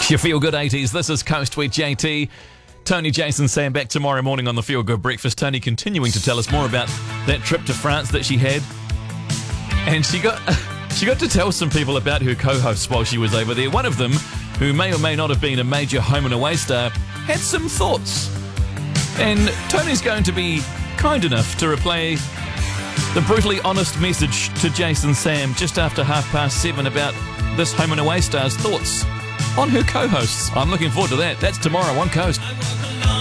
Your Feel Good 80s. This is Coast with JT. Tony, Jason, Sam back tomorrow morning on the Feel Good Breakfast. Tony continuing to tell us more about that trip to France that she had. And she got to tell some people about her co-hosts while she was over there. One of them, who may or may not have been a major home and away star, had some thoughts. And Tony's going to be kind enough to replay the brutally honest message to Jason Sam just after 7:30 about this home and away star's thoughts on her co-hosts. I'm looking forward to that. That's tomorrow on Coast.